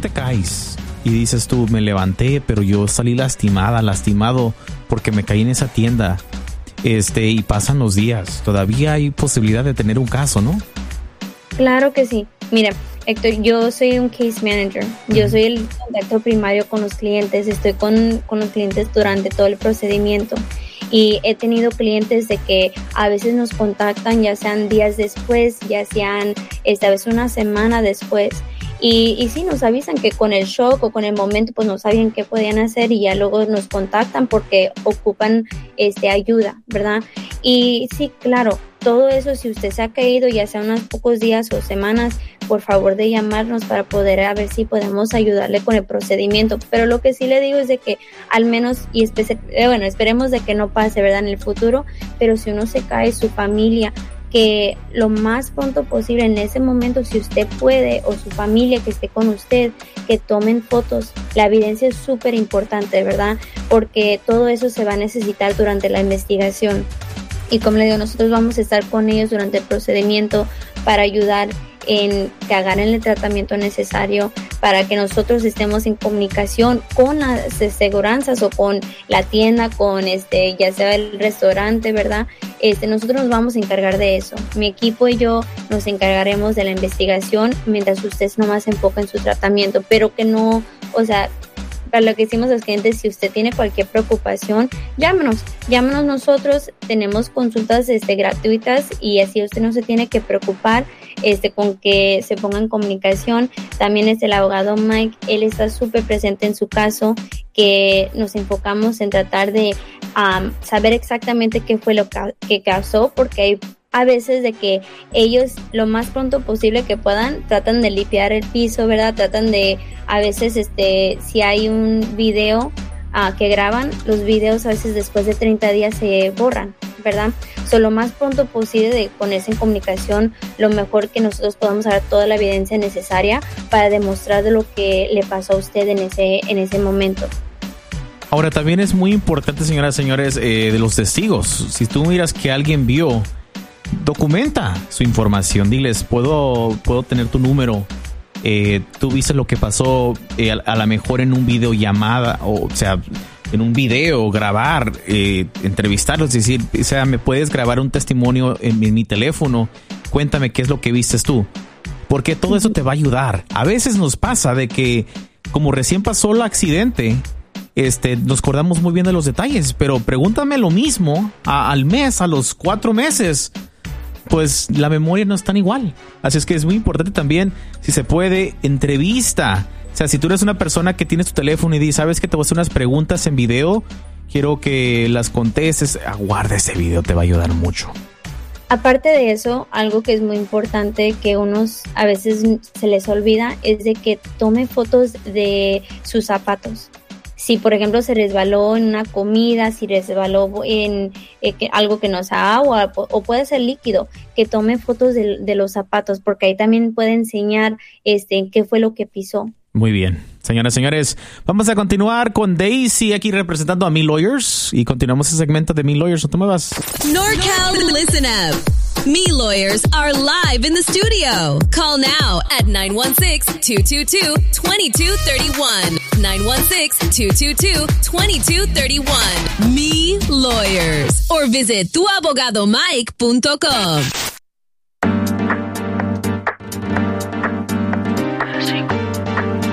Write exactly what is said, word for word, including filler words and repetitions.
te caes y dices tú, me levanté, pero yo salí lastimada, lastimado porque me caí en esa tienda, este, y pasan los días, todavía hay posibilidad de tener un caso, ¿no? Claro que sí. Mira, Héctor, yo soy un case manager. Yo soy el contacto primario con los clientes. Estoy con, con los clientes durante todo el procedimiento. Y he tenido clientes de que a veces nos contactan, ya sean días después, ya sean esta vez una semana después. Y, y sí, nos avisan que con el shock o con el momento pues no sabían qué podían hacer y ya luego nos contactan porque ocupan este, ayuda, ¿verdad? Y sí, claro, todo eso, si usted se ha caído ya sea unos pocos días o semanas, por favor de llamarnos para poder a ver si podemos ayudarle con el procedimiento. Pero lo que sí le digo es de que al menos, y espe- bueno, esperemos de que no pase, ¿verdad? En el futuro, pero si uno se cae, su familia, que lo más pronto posible en ese momento, si usted puede, o su familia que esté con usted, que tomen fotos. La evidencia es súper importante, ¿verdad? Porque todo eso se va a necesitar durante la investigación. Y como le digo, nosotros vamos a estar con ellos durante el procedimiento para ayudar en que hagan el tratamiento necesario, para que nosotros estemos en comunicación con las aseguranzas o con la tienda, con este, ya sea el restaurante, ¿verdad? Este, nosotros nos vamos a encargar de eso. Mi equipo y yo nos encargaremos de la investigación mientras usted nomás se enfoca en su tratamiento, pero que no, o sea, para lo que decimos a los clientes, si usted tiene cualquier preocupación, llámenos, llámenos nosotros, tenemos consultas este, gratuitas y así usted no se tiene que preocupar este, con que se ponga en comunicación. También es el abogado Mike, él está súper presente en su caso, que nos enfocamos en tratar de um, saber exactamente qué fue lo ca- que causó, porque hay a veces de que ellos lo más pronto posible que puedan tratan de limpiar el piso, ¿verdad? Tratan de, a veces este si hay un video uh, que graban, los videos a veces después de treinta días se borran, ¿verdad? So, lo más pronto posible de ponerse en comunicación, lo mejor que nosotros podamos dar toda la evidencia necesaria para demostrar de lo que le pasó a usted en ese, en ese momento. Ahora, también es muy importante, señoras y señores, eh, de los testigos. Si tú miras que alguien vio, documenta su información, diles, puedo, puedo tener tu número, eh, tú viste lo que pasó, eh, a, a lo mejor en un videollamada, o, o sea, en un video, grabar, eh, entrevistarlos, es decir, o sea, me puedes grabar un testimonio en, en mi teléfono, cuéntame qué es lo que vistes tú, porque todo eso te va a ayudar. A veces nos pasa de que, como recién pasó el accidente, Este, nos acordamos muy bien de los detalles, pero pregúntame lo mismo a, al mes, a los cuatro meses, pues la memoria no es tan igual. Así es que es muy importante también, si se puede, entrevista. O sea, si tú eres una persona que tienes tu teléfono y dices, sabes que te voy a hacer unas preguntas en video, quiero que las contestes, aguarda ese video, te va a ayudar mucho. Aparte de eso, algo que es muy importante que unos a veces se les olvida es de que tome fotos de sus zapatos. Si, por ejemplo, se resbaló en una comida, si resbaló en eh, que, algo que no sea agua o puede ser líquido, que tome fotos de, de los zapatos, porque ahí también puede enseñar este, qué fue lo que pisó. Muy bien. Señoras y señores, vamos a continuar con Daisy aquí representando a Me Lawyers y continuamos el segmento de Me Lawyers. No te muevas. NorCal, listen up. Me Lawyers are live in the studio. Call now at nine one six, two two two, two two three one. nine one six, two two two, two two three one. Me Lawyers. Or visit tu abogado mike punto com.